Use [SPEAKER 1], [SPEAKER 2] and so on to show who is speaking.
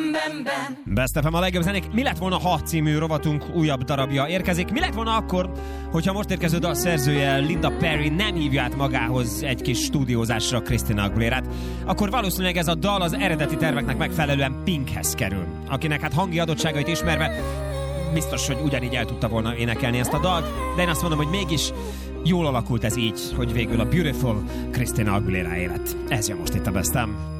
[SPEAKER 1] Best FM a legjobb zenék. Mi lett volna, ha című rovatunk újabb darabja érkezik? Mi lett volna akkor, hogyha most érkező dal szerzője Linda Perry nem hívja át magához egy kis stúdiózásra Christina Aguilérát? Akkor valószínűleg ez a dal az eredeti terveknek megfelelően Pinkhez kerül, akinek hát hangi adottságait ismerve biztos, hogy ugyanígy el tudta volna énekelni ezt a dalt, de én azt mondom, hogy mégis jól alakult ez így, hogy végül a Beautiful Christina Aguilera élet. Ez jön most itt a Best FM.